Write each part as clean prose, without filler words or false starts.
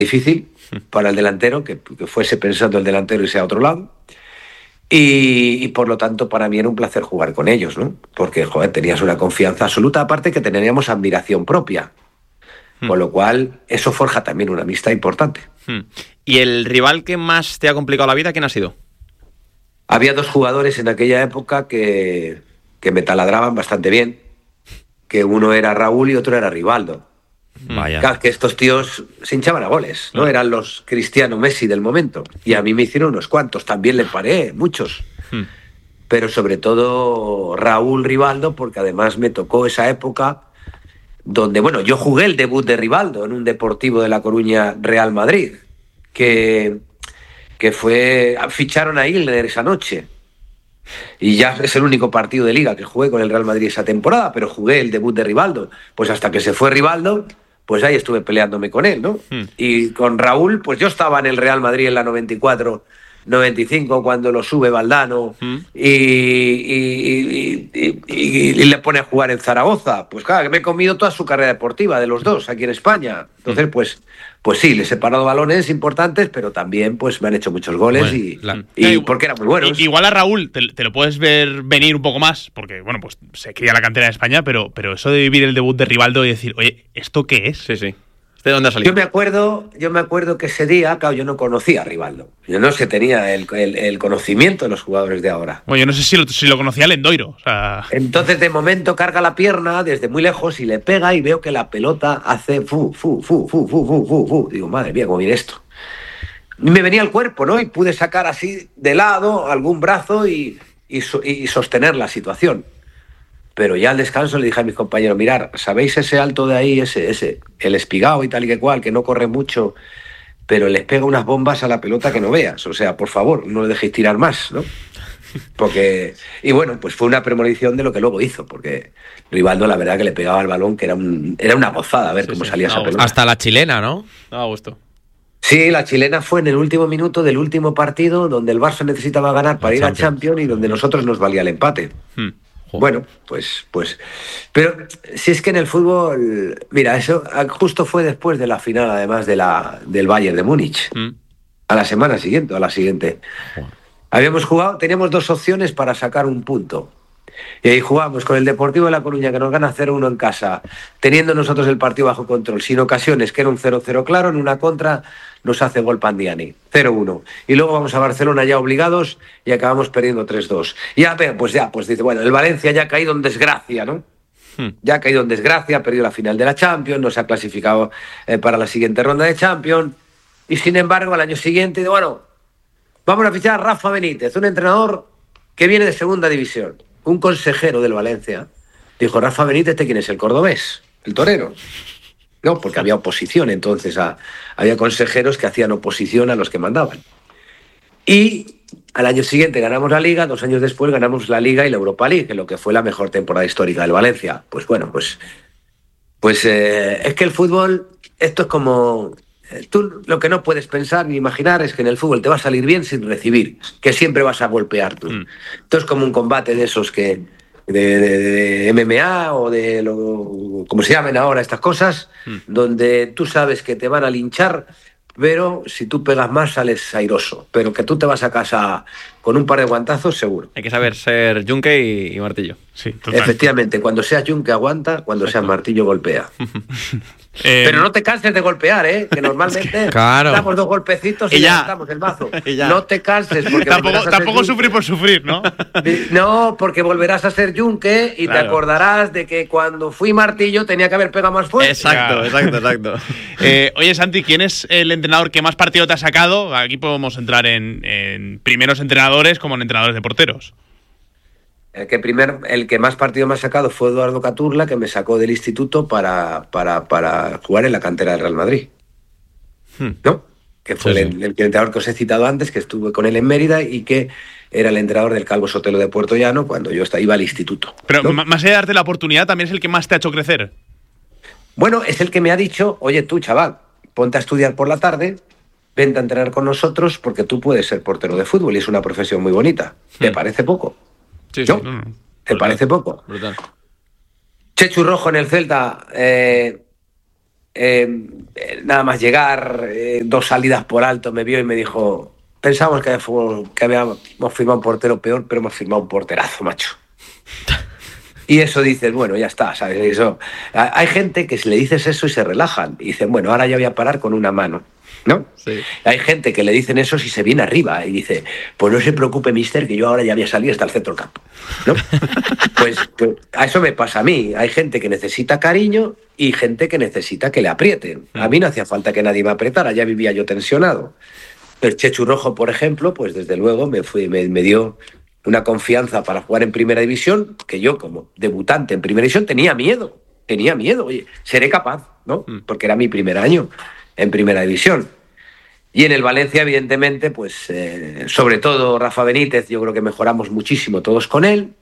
difícil para el delantero, que fuese pensando el delantero y sea a otro lado. Y por lo tanto, para mí era un placer jugar con ellos, ¿no? Porque, joder, tenías una confianza absoluta, aparte que teníamos admiración propia. Con lo cual, eso forja también una amistad importante. ¿Y el rival que más te ha complicado la vida, quién ha sido? Había 2 jugadores en aquella época que me taladraban bastante bien, que uno era Raúl y otro era Rivaldo. Vaya. Claro, que estos tíos se hinchaban a goles, ¿no? Eran los Cristiano Messi del momento. Y a mí me hicieron unos cuantos, también le paré, muchos. Pero sobre todo Raúl, Rivaldo, porque además me tocó esa época donde, bueno, yo jugué el debut de Rivaldo en un Deportivo de La Coruña Real Madrid, que ficharon a Ilner esa noche. Y ya es el único partido de liga que jugué con el Real Madrid esa temporada, pero jugué el debut de Rivaldo. Pues hasta que se fue Rivaldo, pues ahí estuve peleándome con él, ¿no? Y con Raúl, pues yo estaba en el Real Madrid en la 94-95 cuando lo sube Valdano y le pone a jugar en Zaragoza. Pues claro, que me he comido toda su carrera deportiva de los dos aquí en España. Entonces, pues sí, les he parado balones importantes, pero también pues me han hecho muchos goles y porque eran muy buenos. Igual a Raúl te lo puedes ver venir un poco más, porque bueno, pues se cría la cantera de España, pero eso de vivir el debut de Rivaldo y decir, oye, ¿esto qué es? Sí. ¿De dónde ha salido? Yo me acuerdo que ese día, claro, yo no conocía a Rivaldo. Yo no sé, tenía el conocimiento de los jugadores de ahora. Bueno, yo no sé si lo conocía Lendoiro. O sea... Entonces, de momento, carga la pierna desde muy lejos y le pega y veo que la pelota hace fu. Digo, madre mía, ¿cómo viene esto? Y me venía el cuerpo, ¿no? Y pude sacar así de lado algún brazo y sostener la situación. Pero ya al descanso le dije a mis compañeros, mirad, ¿sabéis ese alto de ahí, el Espigao y tal y que cual, que no corre mucho, pero les pega unas bombas a la pelota que no veas? O sea, por favor, no le dejéis tirar más, ¿no? Porque, y bueno, pues fue una premonición de lo que luego hizo, porque Rivaldo, la verdad, que le pegaba al balón, que era una gozada ver cómo salía esa pelota. Hasta la chilena, ¿no? A gusto. Sí, la chilena fue en el último minuto del último partido, donde el Barça necesitaba ganar para ir a Champions y donde nosotros nos valía el empate. Bueno, pues. Pero si es que en el fútbol. Mira, eso justo fue después de la final, además del Bayern de Múnich. A la semana siguiente, o a la siguiente. Habíamos jugado, teníamos 2 opciones para sacar un punto. Y ahí jugamos con el Deportivo de La Coruña, que nos gana 0-1 en casa, teniendo nosotros el partido bajo control, sin ocasiones, que era un 0-0 claro, en una contra nos hace gol Pandiani, 0-1. Y luego vamos a Barcelona ya obligados y acabamos perdiendo 3-2. Y pues dice, bueno, el Valencia ya ha caído en desgracia, ¿no? Ya ha caído en desgracia, ha perdido la final de la Champions, no se ha clasificado para la siguiente ronda de Champions. Y sin embargo, al año siguiente, bueno, vamos a fichar a Rafa Benítez, un entrenador que viene de segunda división. Un consejero del Valencia dijo, Rafa Benítez, ¿quién es? El cordobés, el torero. No, porque había oposición, entonces había consejeros que hacían oposición a los que mandaban. Y al año siguiente ganamos la Liga, 2 años después ganamos la Liga y la Europa League, que lo que fue la mejor temporada histórica del Valencia. Pues bueno, pues es que el fútbol, esto es como... Tú lo que no puedes pensar ni imaginar es que en el fútbol te va a salir bien sin recibir, que siempre vas a golpear tú. Esto es como un combate de esos que de MMA o de como se llamen ahora estas cosas, donde tú sabes que te van a linchar, pero si tú pegas más sales airoso, pero que tú te vas a casa con un par de guantazos seguro. Hay que saber ser yunque y martillo. Sí, total. Efectivamente, cuando seas yunque aguanta, cuando seas martillo golpea. Pero no te canses de golpear, que normalmente damos 2 golpecitos y ya estamos el mazo. No te canses, porque tampoco sufrir por sufrir, ¿no? No, porque volverás a ser yunque y te acordarás de que cuando fui martillo tenía que haber pegado más fuerte. Exacto. Oye, Santi, ¿quién es el entrenador que más partido te ha sacado? Aquí podemos entrar en primeros entrenadores como en entrenadores de porteros. El que más partido me ha sacado fue Eduardo Caturla, que me sacó del instituto para jugar en la cantera del Real Madrid. ¿No? Que fue el entrenador que os he citado antes, que estuve con él en Mérida y que era el entrenador del Calvo Sotelo de Puerto Llano cuando yo iba al instituto. Pero ¿no? Más allá de darte la oportunidad, también es el que más te ha hecho crecer. Bueno, es el que me ha dicho, oye tú, chaval, ponte a estudiar por la tarde, vente a entrenar con nosotros porque tú puedes ser portero de fútbol y es una profesión muy bonita. ¿Te parece poco? Sí. ¿No? ¿Te parece poco? Brutal. Chechu Rojo en el Celta nada más llegar, 2 salidas por alto, me vio y me dijo: pensamos que habíamos firmado un portero peor, pero hemos firmado un porterazo, macho. Y eso dices, bueno, ya está, ¿sabes? Eso. Hay gente que si le dices eso y se relajan y dicen, bueno, ahora ya voy a parar con una mano, ¿no? Sí. Hay gente que le dicen eso si se viene arriba y dice, pues no se preocupe, mister, que yo ahora ya voy a salir hasta el centro del campo, ¿no? Pues a eso me pasa a mí. Hay gente que necesita cariño y gente que necesita que le aprieten. A mí no hacía falta que nadie me apretara, ya vivía yo tensionado. El Chechu Rojo, por ejemplo, pues desde luego me dio una confianza para jugar en Primera División, que yo como debutante en Primera División tenía miedo, oye, seré capaz, ¿no? Porque era mi primer año en Primera División. Y en el Valencia, evidentemente, pues sobre todo Rafa Benítez, yo creo que mejoramos muchísimo todos con él.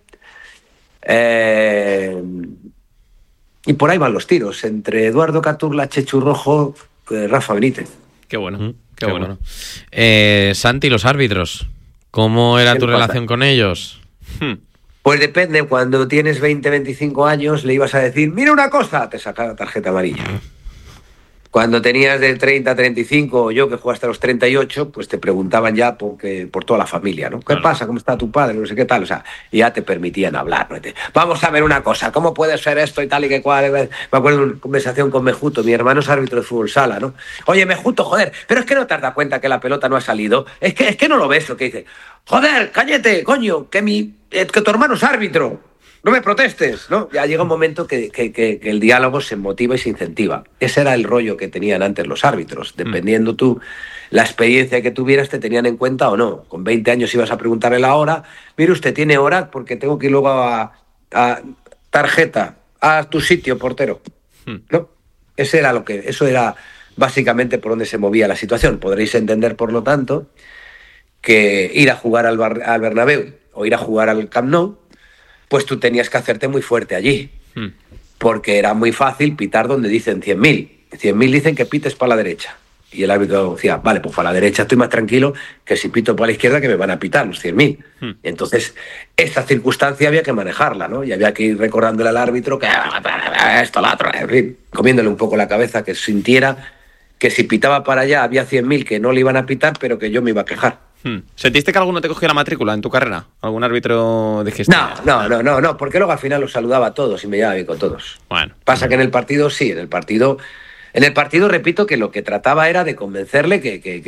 Y por ahí van los tiros, entre Eduardo Cazorla, Chechu Rojo, Rafa Benítez. Qué bueno, qué bueno. Santi, los árbitros, ¿cómo era tu relación con ellos? Pues depende, cuando tienes 20, 25 años le ibas a decir, mira una cosa, te sacaba tarjeta amarilla. Cuando tenías de 30 a 35, o yo que jugué hasta los 38, pues te preguntaban ya por toda la familia, ¿no? ¿Qué pasa? ¿Cómo está tu padre? No sé qué tal, o sea, ya te permitían hablar, ¿no? Vamos a ver una cosa, ¿cómo puede ser esto y tal y que cual? Me acuerdo de una conversación con Mejuto, mi hermano es árbitro de fútbol sala, ¿no? Oye, Mejuto, joder, pero es que no te has dado cuenta que la pelota no ha salido, es que no lo ves, lo que dice. Joder, cállate, coño, que tu hermano es árbitro. No me protestes, ¿no? Ya llega un momento que el diálogo se motiva y se incentiva. Ese era el rollo que tenían antes los árbitros. Dependiendo tú la experiencia que tuvieras, te tenían en cuenta o no. Con 20 años ibas a preguntarle la hora. Mire, usted tiene hora porque tengo que ir luego a tarjeta, a tu sitio, portero. ¿No? Eso era básicamente por donde se movía la situación. Podréis entender, por lo tanto, que ir a jugar al Bernabéu o ir a jugar al Camp Nou, pues tú tenías que hacerte muy fuerte allí, porque era muy fácil pitar donde dicen 100.000. 100.000 dicen que pites para la derecha. Y el árbitro decía, vale, pues para la derecha estoy más tranquilo que si pito para la izquierda, que me van a pitar los 100.000. Entonces, esta circunstancia había que manejarla, ¿no? Y había que ir recordándole al árbitro que esto, lo otro, en fin, comiéndole un poco la cabeza, que sintiera que si pitaba para allá había 100.000 que no le iban a pitar, pero que yo me iba a quejar. ¿Sentiste que alguno te cogió la matrícula en tu carrera? ¿Algún árbitro dijiste? No, porque luego al final los saludaba a todos y me llevaba bien con todos. Bueno. Pasa que en el partido sí, en el partido repito que lo que trataba era de convencerle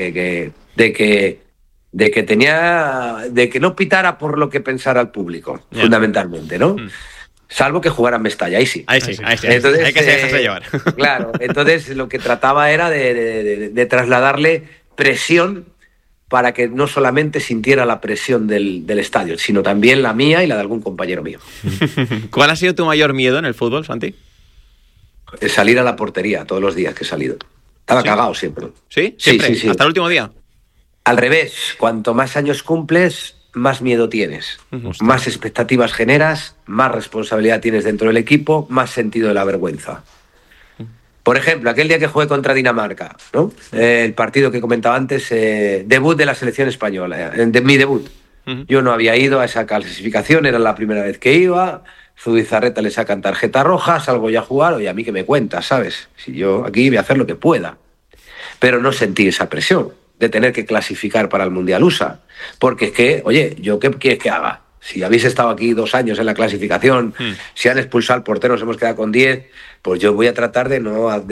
de que no pitara por lo que pensara el público, fundamentalmente, ¿no? Salvo que jugara en Mestalla, ahí sí. Ahí sí. Entonces, hay que dejarse llevar. Claro, entonces lo que trataba era de trasladarle presión para que no solamente sintiera la presión del estadio, sino también la mía y la de algún compañero mío. ¿Cuál ha sido tu mayor miedo en el fútbol, Santi? Salir a la portería todos los días que he salido. Estaba cagado siempre. ¿Sí? ¿Siempre? Sí. ¿Hasta el último día? Al revés, cuanto más años cumples, más miedo tienes. Más expectativas generas, más responsabilidad tienes dentro del equipo, más sentido de la vergüenza. Por ejemplo, aquel día que jugué contra Dinamarca, ¿no? El partido que comentaba antes, debut de la selección española, mi debut. Yo no había ido a esa clasificación, era la primera vez que iba. Zubizarreta le sacan tarjeta roja, salgo ya a jugar, oye, a mí que me cuentas, ¿sabes? Si yo aquí voy a hacer lo que pueda. Pero no sentí esa presión de tener que clasificar para el Mundial USA. Porque es que, oye, ¿yo qué quieres que haga? Si habéis estado aquí 2 años en la clasificación, si han expulsado al portero, nos hemos quedado con 10, pues yo voy a tratar de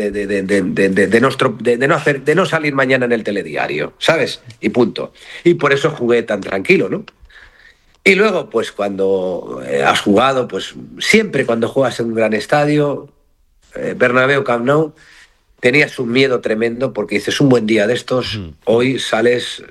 no salir mañana en el telediario, ¿sabes? Y punto. Y por eso jugué tan tranquilo, ¿no? Y luego, pues cuando has jugado, pues siempre cuando juegas en un gran estadio, Bernabéu, Camp Nou, tenías un miedo tremendo porque dices, un buen día de estos, hoy sales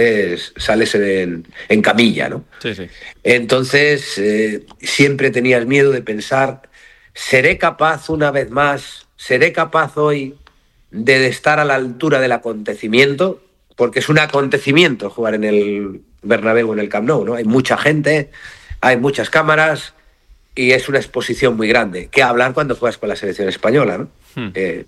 en camilla, ¿no? Sí. Entonces, siempre tenías miedo de pensar, ¿seré capaz una vez más, seré capaz hoy de estar a la altura del acontecimiento? Porque es un acontecimiento jugar en el Bernabéu o en el Camp Nou, ¿no? Hay mucha gente, hay muchas cámaras y es una exposición muy grande. ¿Qué hablar cuando juegas con la selección española, ¿no?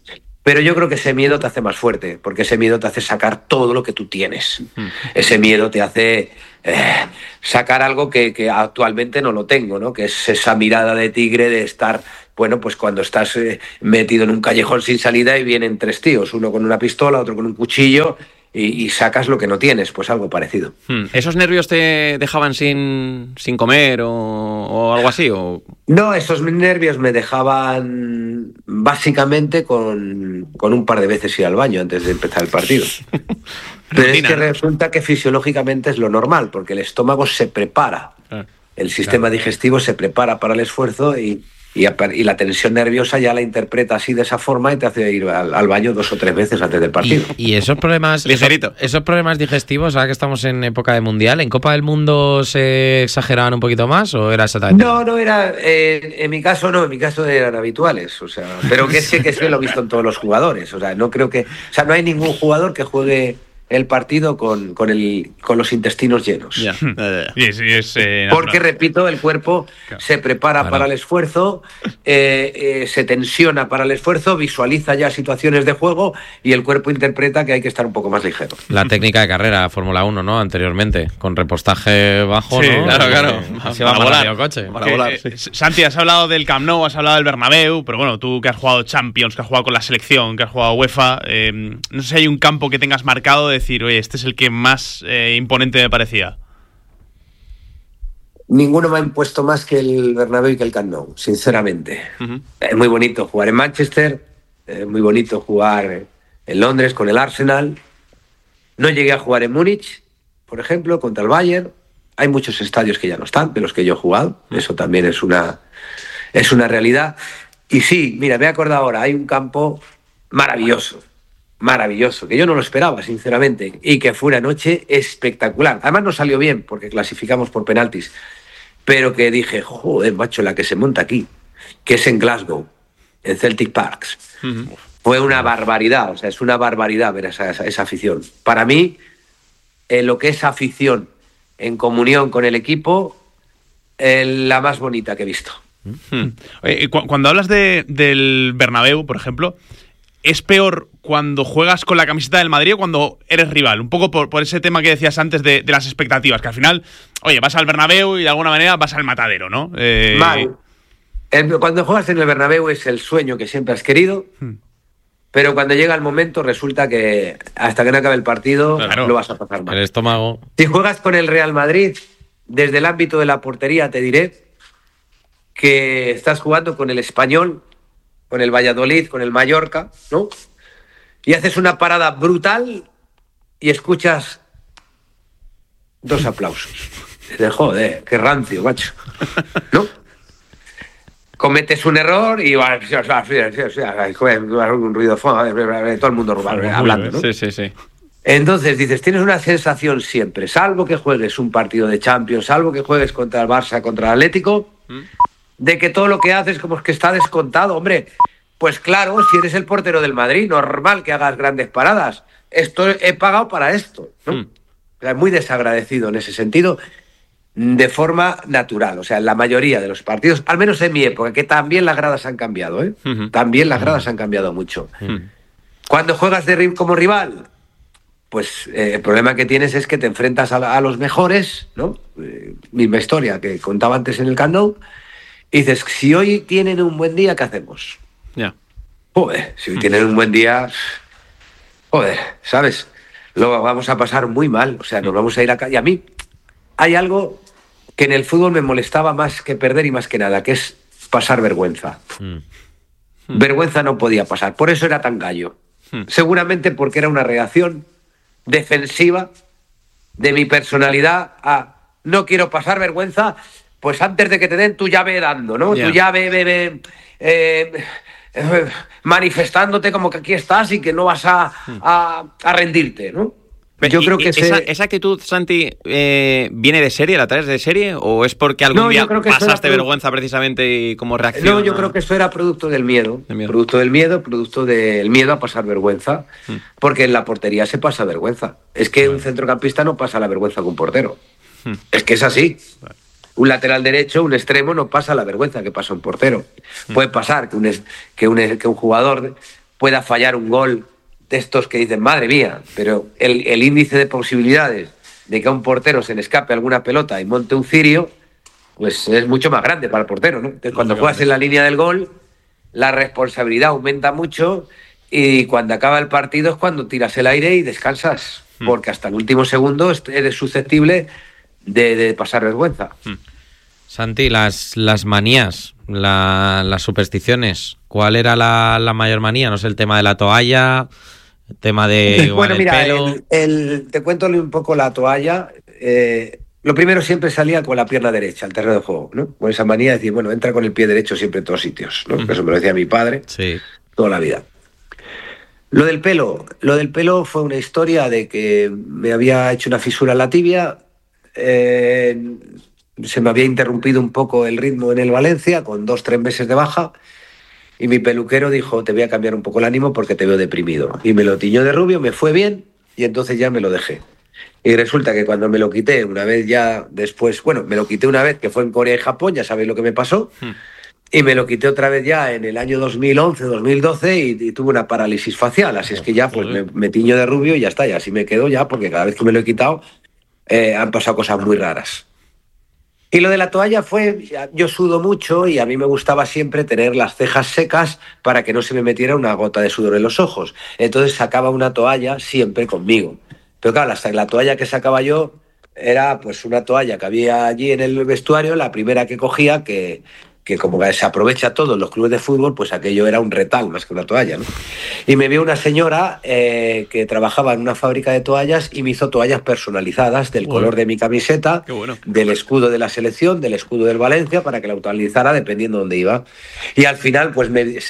Pero yo creo que ese miedo te hace más fuerte, porque ese miedo te hace sacar todo lo que tú tienes. Ese miedo te hace sacar algo que actualmente no lo tengo, ¿no? Que es esa mirada de tigre de estar, bueno, pues cuando estás metido en un callejón sin salida y vienen 3 tíos, uno con una pistola, otro con un cuchillo, y sacas lo que no tienes, pues algo parecido. ¿Esos nervios te dejaban sin comer o algo así? ¿O? No, esos nervios me dejaban básicamente con un par de veces ir al baño antes de empezar el partido. Pero es que resulta que fisiológicamente es lo normal, porque el estómago se prepara, el sistema digestivo se prepara para el esfuerzo y la tensión nerviosa ya la interpreta así de esa forma y te hace ir al baño 2 o 3 veces antes del partido. ¿Y esos problemas esos problemas digestivos, ahora que estamos en época de Mundial, en Copa del Mundo se exageraban un poquito más o era exactamente? No era, en mi caso no, en mi caso eran habituales, o sea, pero que es que lo he visto en todos los jugadores, o sea, no creo que, o sea, no hay ningún jugador que juegue el partido con los intestinos llenos. Yeah. Porque, repito, el cuerpo se prepara para el esfuerzo, se tensiona para el esfuerzo, visualiza ya situaciones de juego y el cuerpo interpreta que hay que estar un poco más ligero. La técnica de carrera, Fórmula 1, ¿no? Anteriormente, con repostaje bajo, sí, ¿no? Claro. Así va para volar. Coche. Para volar, sí. Santi, has hablado del Camp Nou, has hablado del Bernabéu, pero bueno, tú que has jugado Champions, que has jugado con la selección, que has jugado UEFA, no sé si hay un campo que tengas marcado de decir, oye, este es el que más imponente me parecía. Ninguno me ha impuesto más que el Bernabéu y que el Camp Nou, sinceramente. Es muy bonito jugar en Manchester, es muy bonito jugar en Londres con el Arsenal. No llegué a jugar en Múnich, por ejemplo, contra el Bayern. Hay muchos estadios que ya no están, de los que yo he jugado. Eso también es una realidad. Y sí, mira, me he acordado ahora, hay un campo maravilloso, que yo no lo esperaba, sinceramente, y que fue una noche espectacular. Además no salió bien, porque clasificamos por penaltis, pero que dije, joder, macho, la que se monta aquí, que es en Glasgow, en Celtic Park. Fue una barbaridad, o sea, es una barbaridad ver esa afición. Para mí, lo que es afición en comunión con el equipo, la más bonita que he visto. Cuando hablas del Bernabéu, por ejemplo, ¿es peor cuando juegas con la camiseta del Madrid o cuando eres rival? Un poco por ese tema que decías antes de las expectativas, que al final, oye, vas al Bernabéu y de alguna manera vas al matadero, ¿no? Mal. Cuando juegas en el Bernabéu es el sueño que siempre has querido, pero cuando llega el momento resulta que hasta que no acabe el partido lo vas a pasar mal. El estómago. Si juegas con el Real Madrid, desde el ámbito de la portería te diré que estás jugando con el Español, con el Valladolid, con el Mallorca, ¿no? Y haces una parada brutal y escuchas 2 aplausos. Dices, joder, qué rancio, macho, ¿no? Cometes un error y un ruido, todo el mundo hablando, ¿no? Sí. Entonces dices, tienes una sensación siempre, salvo que juegues un partido de Champions, salvo que juegues contra el Barça, contra el Atlético, de que todo lo que haces como es que está descontado. Hombre, pues claro, si eres el portero del Madrid, normal que hagas grandes paradas. Esto he pagado para esto, ¿no? O sea, muy desagradecido en ese sentido, de forma natural. O sea, en la mayoría de los partidos, al menos en mi época, que también las gradas han cambiado, ¿eh? También las gradas han cambiado mucho. Cuando juegas como rival, pues el problema que tienes es que te enfrentas a los mejores, ¿no? Misma historia que contaba antes en el Camp Nou. Y dices, si hoy tienen un buen día, ¿qué hacemos? Joder, si hoy tienen un buen día, joder, ¿sabes? Lo vamos a pasar muy mal, o sea, nos vamos a ir acá. Y a mí hay algo que en el fútbol me molestaba más que perder y más que nada, que es pasar vergüenza. Vergüenza no podía pasar, por eso era tan gallo. Seguramente porque era una reacción defensiva de mi personalidad a no quiero pasar vergüenza. Pues antes de que te den, tú ya ve dando, ¿no? Tú ya ve manifestándote como que aquí estás y que no vas a rendirte, ¿no? Yo creo que ¿Esa actitud, Santi, viene de serie, la traes de serie? ¿O es porque algún día pasaste vergüenza precisamente y cómo reacciona? No, yo creo que eso era producto del miedo. Producto del miedo a pasar vergüenza. Porque en la portería se pasa vergüenza. Es que un centrocampista no pasa la vergüenza con un portero. Es que es así. Un lateral derecho, un extremo, no pasa la vergüenza que pasa un portero. Puede pasar que un jugador pueda fallar un gol de estos que dicen, madre mía, pero el índice de posibilidades de que a un portero se le escape alguna pelota y monte un cirio, pues es mucho más grande para el portero, ¿no? Entonces, cuando juegas en la línea del gol, la responsabilidad aumenta mucho y cuando acaba el partido es cuando tiras el aire y descansas, porque hasta el último segundo eres susceptible de pasar vergüenza. Santi, las manías, las supersticiones, ¿cuál era la mayor manía? No sé, el tema de la toalla, el tema de bueno, mira, pelo. Te cuento un poco la toalla. Lo primero, siempre salía con la pierna derecha al terreno de juego, ¿no? Con esa manía de decir, bueno, entra con el pie derecho siempre en todos sitios, ¿no? Eso me lo decía mi padre toda la vida. Lo del pelo fue una historia de que me había hecho una fisura en la tibia, se me había interrumpido un poco el ritmo en el Valencia, con 2-3 meses de baja, y mi peluquero dijo, te voy a cambiar un poco el ánimo porque te veo deprimido. Y me lo tiñó de rubio, me fue bien, y entonces ya me lo dejé. Y resulta que cuando me lo quité, una vez ya después, bueno, me lo quité una vez que fue en Corea y Japón, ya sabéis lo que me pasó, y me lo quité otra vez ya en el año 2011, 2012 y tuve una parálisis facial, así es que ya pues me tiño de rubio y ya está, y así me quedo ya, porque cada vez que me lo he quitado han pasado cosas muy raras. Y lo de la toalla fue, yo sudo mucho y a mí me gustaba siempre tener las cejas secas para que no se me metiera una gota de sudor en los ojos. Entonces sacaba una toalla siempre conmigo. Pero claro, la toalla que sacaba yo era pues una toalla que había allí en el vestuario, la primera que cogía, que como que se aprovecha todo en los clubes de fútbol, pues aquello era un retal más que una toalla, ¿no? Y me vio una señora que trabajaba en una fábrica de toallas y me hizo toallas personalizadas del color de mi camiseta, del escudo de la selección, del escudo del Valencia, para que la utilizara dependiendo de dónde iba. Y al final, pues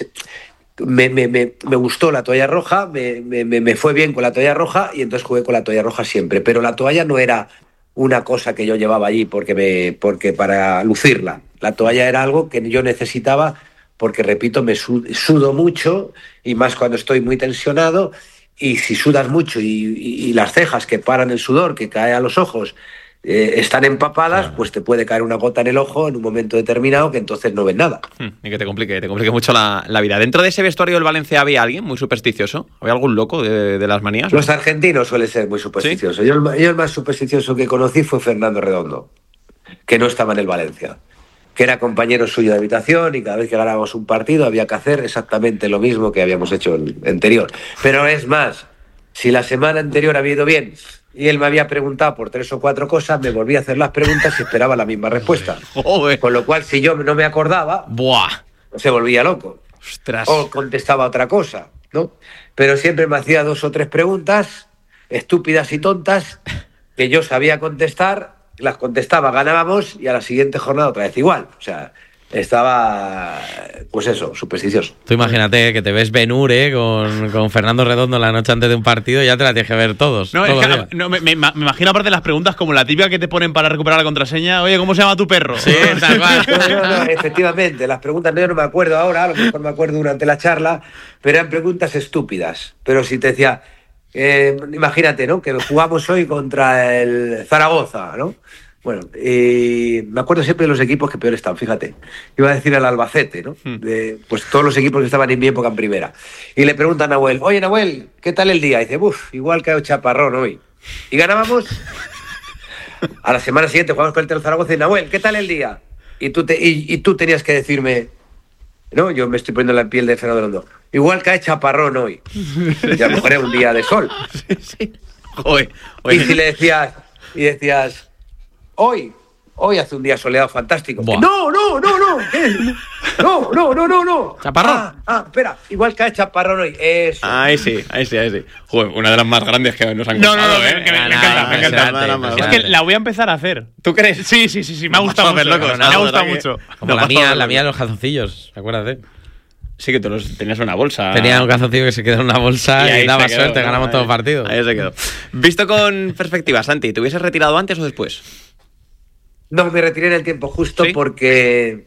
me gustó la toalla roja, me fue bien con la toalla roja y entonces jugué con la toalla roja siempre. Pero la toalla no era una cosa que yo llevaba allí porque para lucirla. La toalla era algo que yo necesitaba porque, repito, me sudo mucho y más cuando estoy muy tensionado, y si sudas mucho y las cejas que paran el sudor, que cae a los ojos, están empapadas, pues te puede caer una gota en el ojo en un momento determinado que entonces no ves nada. Y que te complique mucho la vida. ¿Dentro de ese vestuario del Valencia había alguien muy supersticioso? ¿Había algún loco de las manías? Los argentinos suelen ser muy supersticiosos. ¿Sí? Yo el más supersticioso que conocí fue Fernando Redondo, que no estaba en el Valencia, que era compañero suyo de habitación y cada vez que ganábamos un partido había que hacer exactamente lo mismo que habíamos hecho el anterior. Pero es más, si la semana anterior había ido bien y él me había preguntado por 3 o 4 cosas, me volvía a hacer las preguntas y esperaba la misma respuesta. Joder. Con lo cual, si yo no me acordaba, se volvía loco. Ostras. O contestaba otra cosa, ¿no? Pero siempre me hacía 2 o 3 preguntas estúpidas y tontas que yo sabía contestar, las contestaba, ganábamos y a la siguiente jornada otra vez igual. O sea, estaba, pues eso, supersticioso. Tú imagínate que te ves Ben-Hur con Fernando Redondo la noche antes de un partido y ya te la tienes que ver todos. No, me imagino aparte las preguntas como la típica que te ponen para recuperar la contraseña. Oye, ¿cómo se llama tu perro? Sí, tal cual. No, efectivamente, las preguntas yo no me acuerdo ahora, a lo mejor me acuerdo durante la charla, pero eran preguntas estúpidas. Pero si te decía, imagínate, ¿no? Que jugamos hoy contra el Zaragoza, ¿no? Bueno, me acuerdo siempre de los equipos que peor están, fíjate. Iba a decir al Albacete, ¿no? Pues todos los equipos que estaban en mi época en primera. Y le preguntan a Nahuel, oye Nahuel, ¿qué tal el día? Y dice, igual que ha hecho chaparrón hoy. Y ganábamos. A la semana siguiente jugamos con el Zaragoza y Nahuel, ¿qué tal el día? Y tú tenías que decirme, no, yo me estoy poniendo la piel de Fernando Redondo, igual que ha hecho chaparrón hoy. Y a lo mejor era un día de sol. Sí. Joder. Y si le decías, Hoy hace un día soleado fantástico. Buah. No. ¿Qué? No. Chaparrón. Espera, igual que ha chaparrón hoy. Eso. Ahí sí. Joder, una de las más grandes que nos han contado. Me encanta. Es que la voy a empezar a hacer. ¿Tú crees? Sí. Me ha gustado mucho. Como la mía de los calzoncillos, acuérdate. Sí, que tú tenías una bolsa. Tenía un calzoncillo que se quedó en una bolsa y daba suerte, ganamos todo el partido. Ahí se quedó. Visto con perspectiva, Santi, ¿te hubieses retirado antes o después? No, me retiré en el tiempo justo porque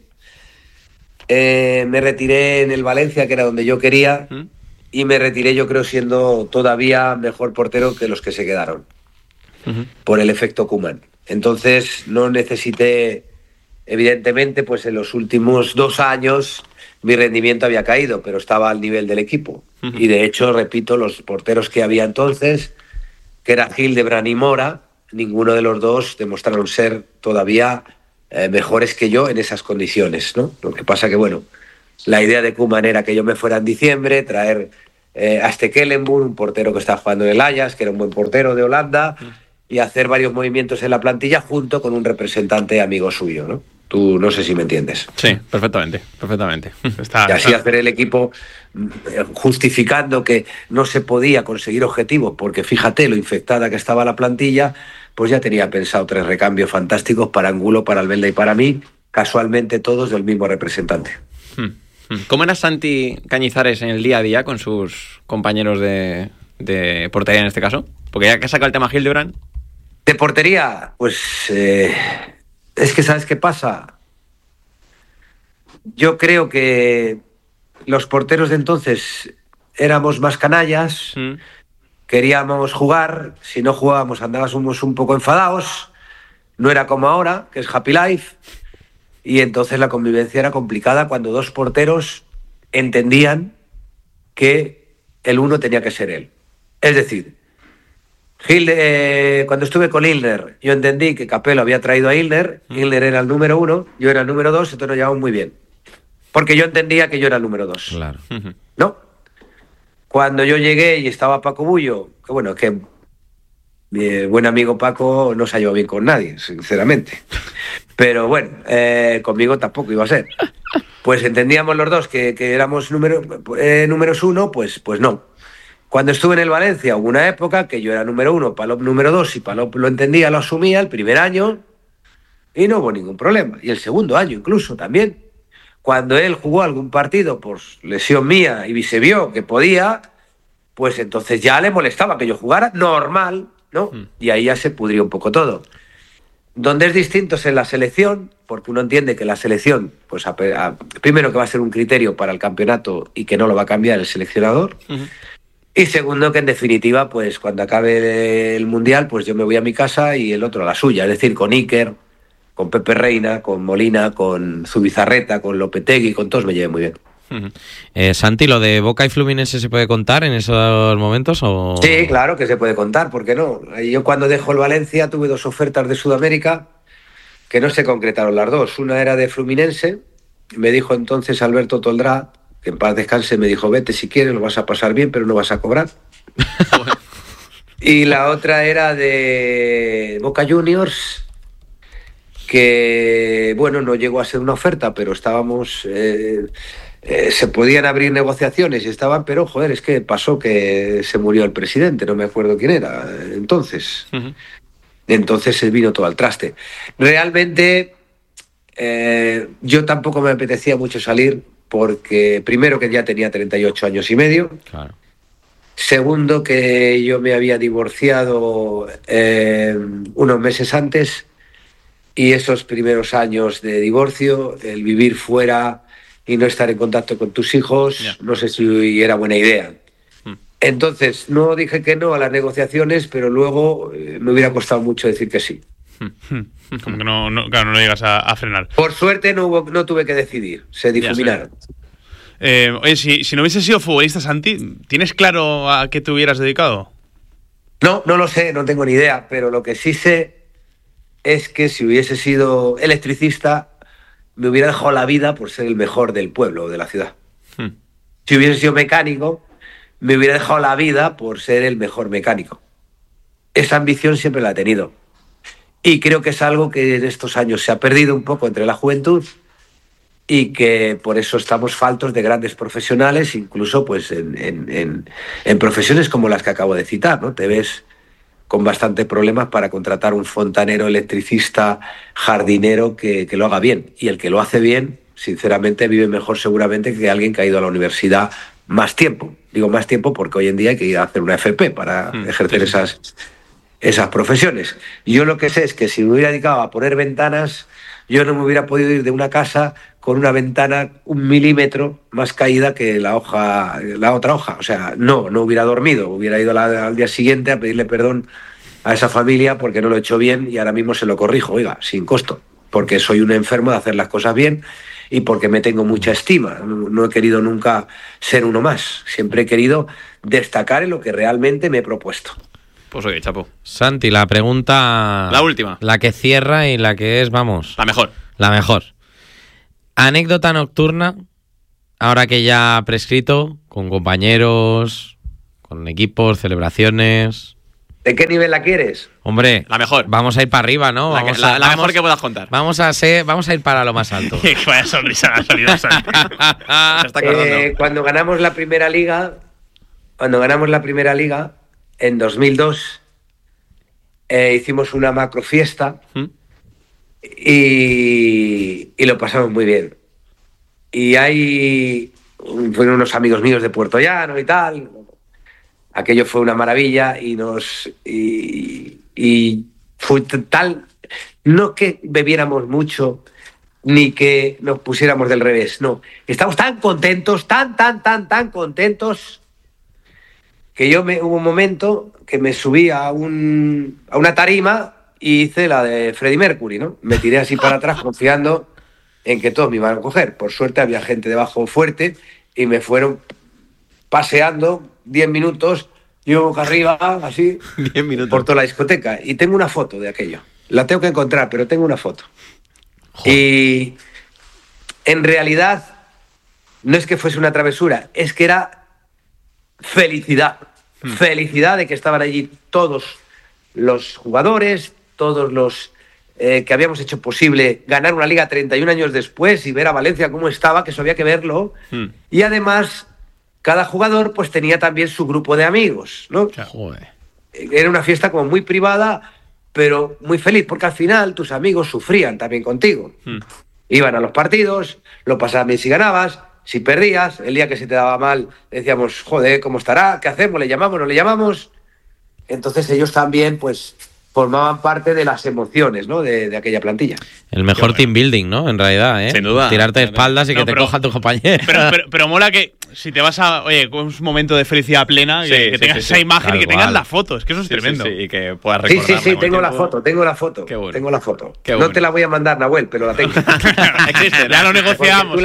me retiré en el Valencia, que era donde yo quería, y me retiré, yo creo, siendo todavía mejor portero que los que se quedaron, por el efecto Koeman. Entonces no necesité, evidentemente, pues en los últimos 2 años mi rendimiento había caído, pero estaba al nivel del equipo. Y de hecho, repito, los porteros que había entonces, que era Hildebrand y Mora, ninguno de los dos demostraron ser todavía mejores que yo en esas condiciones, ¿no? Lo que pasa que, bueno, la idea de Koeman era que yo me fuera en diciembre, traer a Stekelenburg, un portero que estaba jugando en el Ajax, que era un buen portero de Holanda, y hacer varios movimientos en la plantilla junto con un representante amigo suyo, ¿no? Tú no sé si me entiendes. Sí, perfectamente. Y así hacer el equipo justificando que no se podía conseguir objetivos, porque fíjate lo infectada que estaba la plantilla, pues ya tenía pensado 3 recambios fantásticos para Angulo, para Albelda y para mí, casualmente todos del mismo representante. ¿Cómo era Santi Cañizares en el día a día con sus compañeros de portería en este caso? Porque ya que ha sacado el tema Hildebrand. De portería, pues es que ¿sabes qué pasa? Yo creo que los porteros de entonces éramos más canallas, queríamos jugar, si no jugábamos andábamos un poco enfadados, no era como ahora, que es Happy Life, y entonces la convivencia era complicada cuando 2 porteros entendían que el uno tenía que ser él. Es decir, cuando estuve con Ilner, yo entendí que Capello había traído a Ilner, Ilner era el número 1, yo era el número 2, entonces nos llevamos muy bien. Porque yo entendía que yo era el número 2. Claro. ¿No? Cuando yo llegué y estaba Paco Bullo, que bueno, que mi buen amigo Paco no se ha llevado bien con nadie, sinceramente. Pero bueno, conmigo tampoco iba a ser. Pues entendíamos los dos que éramos números 1, pues no. Cuando estuve en el Valencia hubo una época que yo era número 1, Palop número 2, y Palop lo entendía, lo asumía el primer año y no hubo ningún problema. Y el segundo año incluso también. Cuando él jugó algún partido por lesión mía y se vio que podía, pues entonces ya le molestaba que yo jugara normal, ¿no? Y ahí ya se pudrió un poco todo. Donde es distinto es en la selección, porque uno entiende que la selección, pues primero que va a ser un criterio para el campeonato y que no lo va a cambiar el seleccionador. Y segundo, que en definitiva, pues cuando acabe el Mundial, pues yo me voy a mi casa y el otro a la suya. Es decir, con Iker, con Pepe Reina, con Molina, con Zubizarreta, con Lopetegui, con todos me llevé muy bien. Santi, ¿lo de Boca y Fluminense se puede contar en esos momentos? ¿O? Sí, claro que se puede contar, ¿por qué no? Yo cuando dejo el Valencia tuve 2 ofertas de Sudamérica que no se concretaron las 2. Una era de Fluminense, me dijo entonces Alberto Toldrá, que en paz descanse, me dijo, vete si quieres, lo vas a pasar bien, pero no vas a cobrar. Y la otra era de Boca Juniors, que, bueno, no llegó a ser una oferta, pero estábamos... se podían abrir negociaciones y estaban, pero, joder, es que pasó que se murió el presidente, no me acuerdo quién era, entonces. Entonces se vino todo al traste. Realmente, yo tampoco me apetecía mucho salir, porque primero que ya tenía 38 años y medio, claro. Segundo que yo me había divorciado unos meses antes, y esos primeros años de divorcio, el vivir fuera y no estar en contacto con tus hijos, no sé si era buena idea. Entonces, no dije que no a las negociaciones, pero luego me hubiera costado mucho decir que sí. Como que no llegas a frenar. Por suerte no tuve que decidir, se difuminaron. Oye, si no hubiese sido futbolista, Santi, ¿tienes claro a qué te hubieras dedicado? No lo sé, no tengo ni idea, pero lo que sí sé es que si hubiese sido electricista, me hubiera dejado la vida por ser el mejor del pueblo o de la ciudad. Si hubiese sido mecánico, me hubiera dejado la vida por ser el mejor mecánico. Esa ambición siempre la he tenido. Y creo que es algo que en estos años se ha perdido un poco entre la juventud y que por eso estamos faltos de grandes profesionales, incluso pues en profesiones como las que acabo de citar, ¿no? Te ves con bastantes problemas para contratar un fontanero, electricista, jardinero que lo haga bien. Y el que lo hace bien, sinceramente, vive mejor seguramente que alguien que ha ido a la universidad más tiempo. Digo más tiempo porque hoy en día hay que ir a hacer una FP para ejercer esas profesiones. Yo lo que sé es que si me hubiera dedicado a poner ventanas, yo no me hubiera podido ir de una casa con una ventana 1 milímetro más caída que la otra hoja. O sea, no hubiera dormido, hubiera ido al día siguiente a pedirle perdón a esa familia porque no lo he hecho bien y ahora mismo se lo corrijo, oiga, sin costo, porque soy un enfermo de hacer las cosas bien y porque me tengo mucha estima. No he querido nunca ser uno más. Siempre he querido destacar en lo que realmente me he propuesto. Pues oye, chapo. Santi, la pregunta... La última. La que cierra y la que es, vamos... La mejor. La mejor. Anécdota nocturna, ahora que ya ha prescrito, con compañeros, con equipos, celebraciones... ¿De qué nivel la quieres? Hombre, la mejor. Vamos a ir para arriba, ¿no? La mejor que puedas contar. Vamos a ir para lo más alto. Vaya sonrisa la salida, Santi. Se está acordando. Cuando ganamos la primera liga, en 2002, hicimos una macro fiesta y lo pasamos muy bien. Y fueron unos amigos míos de Puerto Llano y tal. Aquello fue una maravilla y fue tal, no que bebiéramos mucho ni que nos pusiéramos del revés, no. Estamos tan contentos, tan contentos, que hubo un momento que me subí a una tarima y hice la de Freddie Mercury, ¿no? Me tiré así para atrás confiando en que todos me iban a coger. Por suerte había gente debajo fuerte y me fueron paseando 10 minutos, yo boca arriba, así, 10 minutos. por toda la discoteca. Y tengo una foto de aquello. La tengo que encontrar, pero tengo una foto. Joder. Y en realidad no es que fuese una travesura, es que era felicidad. Felicidad de que estaban allí todos los jugadores, todos los que habíamos hecho posible ganar una liga 31 años después y ver a Valencia cómo estaba, que eso había que verlo. Y además, cada jugador pues tenía también su grupo de amigos, ¿no? Joder. Era una fiesta como muy privada, pero muy feliz, porque al final tus amigos sufrían también contigo. Iban a los partidos, lo pasaban bien si ganabas, si perdías, el día que se te daba mal decíamos, joder, ¿cómo estará? ¿Qué hacemos? ¿Le llamamos? ¿No le llamamos? Entonces ellos también pues formaban parte de las emociones, ¿no? de aquella plantilla. El mejor team building, ¿no? En realidad, ¿eh? Sin duda. Tirarte de espaldas y que te coja tu compañero. Pero mola que si te vas a... Oye, con un momento de felicidad plena, que tengas esa imagen y que tengas la foto. Es que eso es tremendo. Sí, y que puedas recordar. Sí, tengo la foto. Qué bueno. Tengo la foto. Qué no bueno. te la voy a mandar, Nahuel, pero la tengo. Existe, Ya lo negociamos,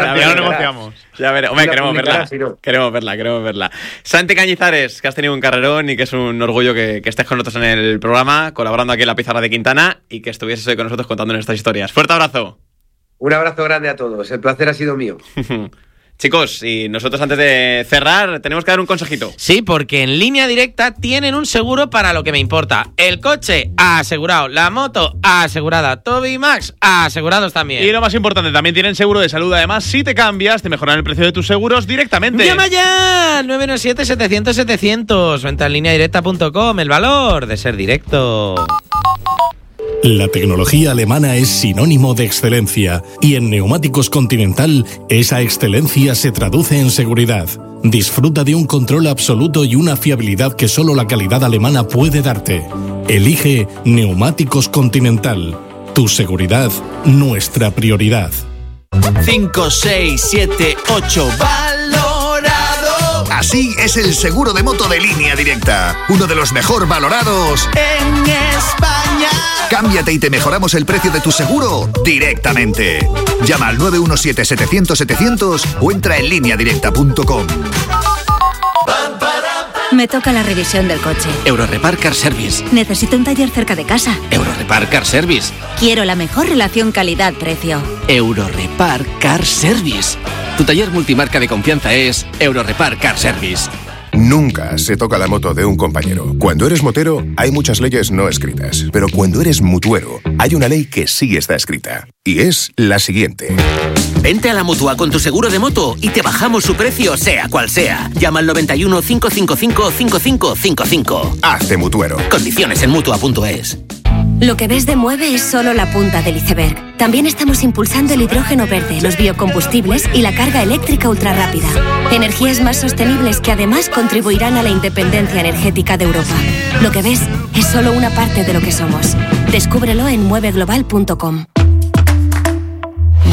Ya veré. Hombre, Tú la queremos verla. publicarás, si no. Queremos verla. Santi Cañizares, que has tenido un carrerón y que es un orgullo que estés con nosotros en el programa, colaborando aquí en la pizarra de Quintana y que estuvieses hoy con nosotros contando nuestras historias. Fuerte abrazo. Un abrazo grande a todos. El placer ha sido mío. Chicos, y nosotros antes de cerrar tenemos que dar un consejito. Sí, porque en Línea Directa tienen un seguro para lo que me importa. El coche asegurado, la moto asegurada, Toby y Max asegurados también. Y lo más importante, también tienen seguro de salud. Además, si te cambias, te mejoran el precio de tus seguros directamente. ¡Llama ya! 917-700-700 o entra en lineadirecta.com. El valor de ser directo. La tecnología alemana es sinónimo de excelencia y en Neumáticos Continental esa excelencia se traduce en seguridad. Disfruta de un control absoluto y una fiabilidad que solo la calidad alemana puede darte. Elige Neumáticos Continental. Tu seguridad, nuestra prioridad. 5, 6, 7, 8, valorado. Así es el seguro de moto de Línea Directa. Uno de los mejor valorados En España. Cámbiate y te mejoramos el precio de tu seguro directamente. Llama al 917-700-700 o entra en lineadirecta.com. Me toca la revisión del coche. Eurorepar Car Service. Necesito un taller cerca de casa. Eurorepar Car Service. Quiero la mejor relación calidad-precio. Eurorepar Car Service. Tu taller multimarca de confianza es Eurorepar Car Service. Nunca se toca la moto de un compañero. Cuando eres motero, hay muchas leyes no escritas. Pero cuando eres mutuero, hay una ley que sí está escrita. Y es la siguiente. Vente a la Mutua con tu seguro de moto y te bajamos su precio, sea cual sea. Llama al 91 555 5555. Hazte mutuero. Condiciones en Mutua.es. Lo que ves de Mueve es solo la punta del iceberg. También estamos impulsando el hidrógeno verde, los biocombustibles y la carga eléctrica ultrarrápida. Energías más sostenibles que además contribuirán a la independencia energética de Europa. Lo que ves es solo una parte de lo que somos. Descúbrelo en mueveglobal.com. Mueve.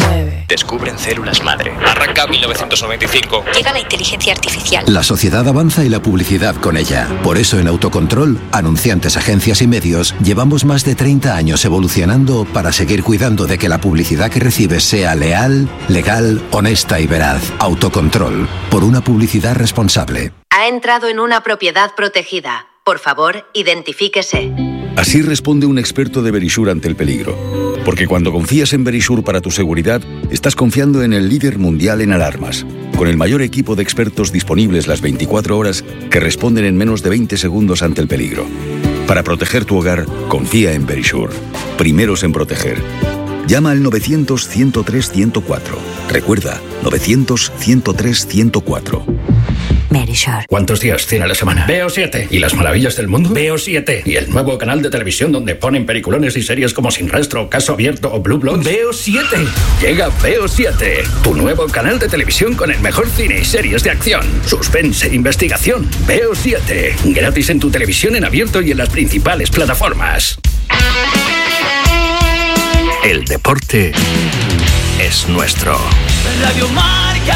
Descubren células madre. Arranca 1995. Llega la inteligencia artificial. La sociedad avanza y la publicidad con ella. Por eso en Autocontrol, anunciantes, agencias y medios, llevamos más de 30 años evolucionando para seguir cuidando de que la publicidad que recibes sea leal, legal, honesta y veraz. Autocontrol, por una publicidad responsable. Ha entrado en una propiedad protegida. Por favor, identifíquese. Así responde un experto de Verisure ante el peligro. Porque cuando confías en Verisure para tu seguridad, estás confiando en el líder mundial en alarmas, con el mayor equipo de expertos disponibles las 24 horas que responden en menos de 20 segundos ante el peligro. Para proteger tu hogar, confía en Verisure. Primeros en proteger. Llama al 900-103-104. Recuerda, 900-103-104. Verisure. ¿Cuántos días tiene la semana? Veo 7. ¿Y las maravillas del mundo? Veo 7. ¿Y el nuevo canal de televisión donde ponen peliculones y series como Sin Rastro, Caso Abierto o Blue Bloods? Veo 7. Llega Veo 7, tu nuevo canal de televisión con el mejor cine y series de acción, suspense e investigación. Veo 7. Gratis en tu televisión en abierto y en las principales plataformas. El deporte es nuestro. Radio Marca.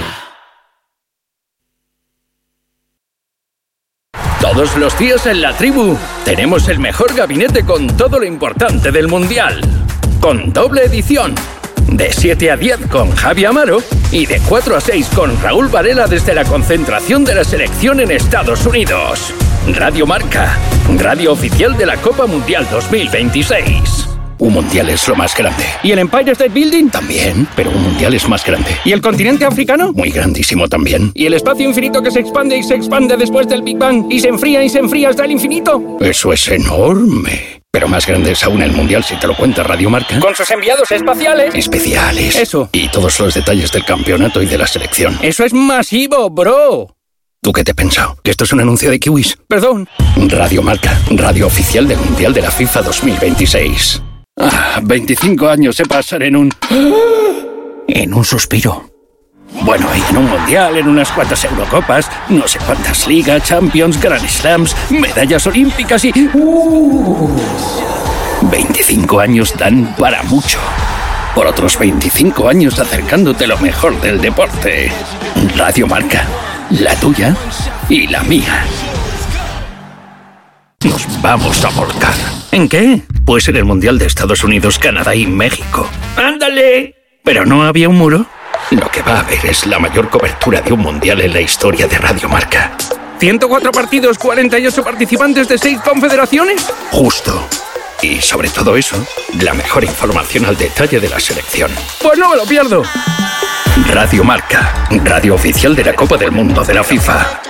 Todos los días en La Tribu tenemos el mejor gabinete con todo lo importante del Mundial. Con doble edición. De 7 a 10 con Javi Amaro y de 4 a 6 con Raúl Varela desde la concentración de la selección en Estados Unidos. Radio Marca, radio oficial de la Copa Mundial 2026. Un mundial es lo más grande. ¿Y el Empire State Building? También, pero un mundial es más grande. ¿Y el continente africano? Muy grandísimo también. ¿Y el espacio infinito que se expande y se expande después del Big Bang y se enfría hasta el infinito? Eso es enorme. Pero más grande es aún el mundial si te lo cuenta Radio Marca. Con sus enviados espaciales. Especiales. Eso. Y todos los detalles del campeonato y de la selección. Eso es masivo, bro. ¿Tú qué te has pensado? ¿Que esto es un anuncio de kiwis? Perdón. Radio Marca, radio oficial del Mundial de la FIFA 2026. 25 años se pasan en un suspiro. Bueno, y en un mundial, en unas cuantas Eurocopas, no sé cuántas ligas, Champions, Grand Slams, medallas olímpicas y... 25 años dan para mucho. Por otros 25 años acercándote lo mejor del deporte. Radio Marca, la tuya y la mía. Nos vamos a volcar. ¿En qué? Pues en el Mundial de Estados Unidos, Canadá y México. ¡Ándale! ¿Pero no había un muro? Lo que va a haber es la mayor cobertura de un mundial en la historia de Radio Marca. 104 partidos, 48 participantes de 6 confederaciones. Justo. Y sobre todo eso, la mejor información al detalle de la selección. Pues no me lo pierdo. Radio Marca, radio oficial de la Copa del Mundo de la FIFA.